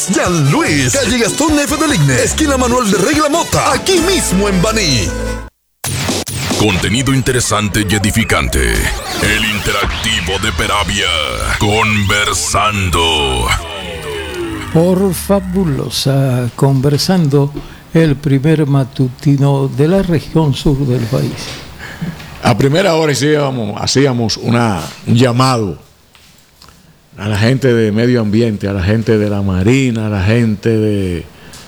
Jean Luis, calle Gastón F. del Igne, esquina Manuel de Regla Mota, aquí mismo en Baní. Contenido interesante y edificante. El interactivo de Peravia. Conversando. Por Fabulosa, Conversando, el primer matutino de la región sur del país. A primera hora hacíamos un llamado a la gente de medio ambiente, a la gente de la marina, a la gente de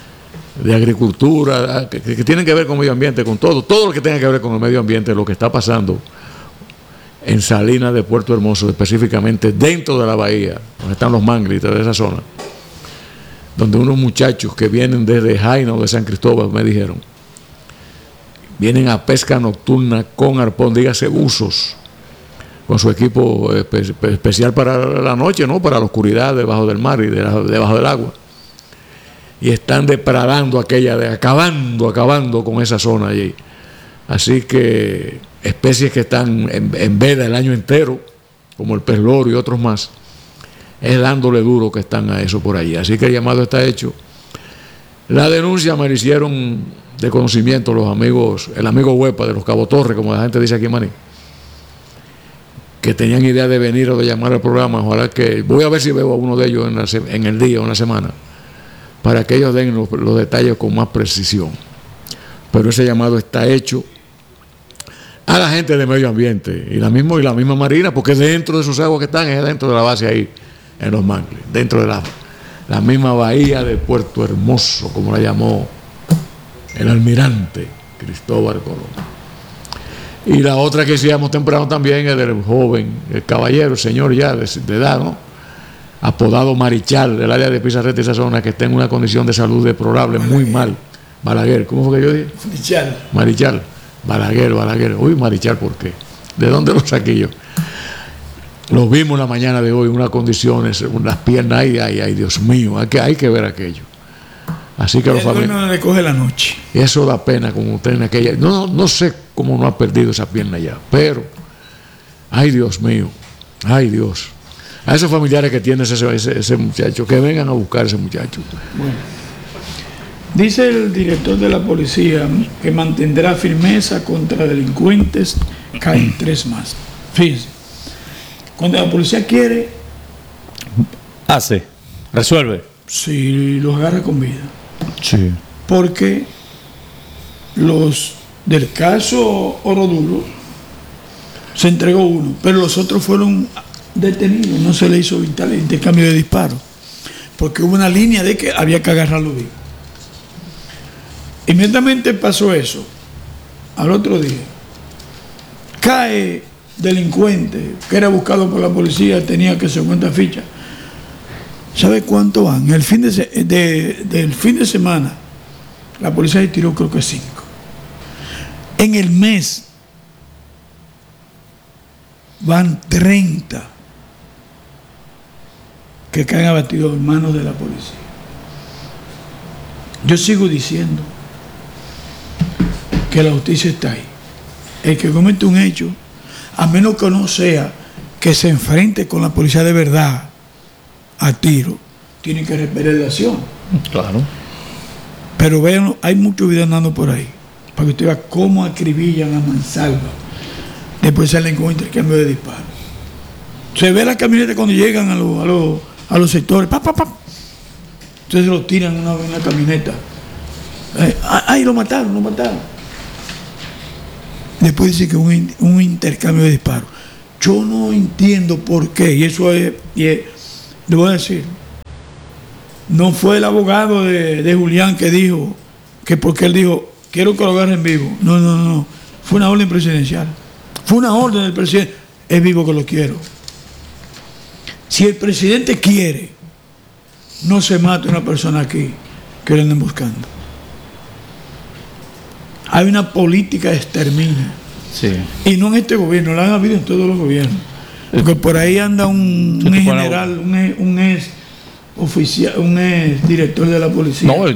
agricultura, que tienen que ver con medio ambiente, con todo lo que tenga que ver con el medio ambiente, lo que está pasando en Salinas de Puerto Hermoso, específicamente dentro de la bahía, donde están los mangles de esa zona, donde unos muchachos que vienen desde Jaina o de San Cristóbal, me dijeron, vienen a pesca nocturna con arpón, dígase buzos, con su equipo especial para la noche, ¿no? Para la oscuridad debajo del mar y debajo del agua. Y están depredando acabando con esa zona allí. Así que especies que están en veda el año entero, como el pez loro y otros más, es dándole duro que están a eso por allí. Así que el llamado está hecho. La denuncia me la hicieron de conocimiento los amigos, el amigo Huepa de los Cabo Torres, como la gente dice aquí en Maní, que tenían idea de venir o de llamar al programa. Ojalá que, voy a ver si veo a uno de ellos en el día o en la semana, para que ellos den los detalles con más precisión. Pero ese llamado está hecho a la gente de medio ambiente y la misma marina, porque dentro de sus aguas que están, es dentro de la base ahí, en los mangles, dentro de la misma bahía de Puerto Hermoso, como la llamó el almirante Cristóbal Colón. Y la otra que hicimos temprano también es del joven, el caballero, el señor ya de edad, ¿no? Apodado Marichal, del área de Pizarreta y esa zona, que está en una condición de salud deplorable, muy mal. Balaguer, ¿cómo fue que yo dije? Marichal. Balaguer. Uy, Marichal, ¿por qué? ¿De dónde lo saqué yo? Lo vimos la mañana de hoy, unas condiciones, las piernas, ay, Dios mío, hay que ver aquello. Así que los familiares. No le coge la noche. Eso da pena, como usted en aquella. No sé cómo no ha perdido esa pierna ya, pero, ay, Dios mío, ay, Dios. A esos familiares que tiene ese muchacho, que vengan a buscar a ese muchacho. Bueno, dice el director de la policía que mantendrá firmeza contra delincuentes, caen 3 más. Fíjense, cuando la policía quiere, resuelve. Si los agarra con vida. Sí. Porque los del caso Oro Duro se entregó uno, pero los otros fueron detenidos, no se le hizo vital el intercambio de disparos, porque hubo una línea de que había que agarrarlo vivo. Inmediatamente pasó eso. Al otro día cae delincuente que era buscado por la policía, tenía que 50 fichas. ¿Sabe cuánto van? Del fin de semana la policía tiró creo que 5. En el mes van 30 que caen abatidos en manos de la policía. Yo sigo diciendo que la justicia está ahí. El que comete un hecho, a menos que no sea que se enfrente con la policía de verdad a tiro, tiene que repeler la acción. Claro. Pero vean, hay muchos videos andando por ahí, para que usted vea cómo acribillan a mansalva. Después salen con intercambio de disparos. Se ve la camioneta cuando llegan a los sectores, entonces lo tiran en una camioneta. Lo mataron. Después dice que un intercambio de disparos. Yo no entiendo por qué, y eso es, le voy a decir, no fue el abogado de Julián que dijo que porque él dijo quiero que lo agarren vivo. No, fue una orden presidencial, fue una orden del presidente, es vivo que lo quiero. Si el presidente quiere, no se mate una persona aquí que lo anden buscando. Hay una política de exterminio. Sí. Y no en este gobierno, la han habido en todos los gobiernos. Porque por ahí anda un general, un ex oficial, un ex director de la policía. No,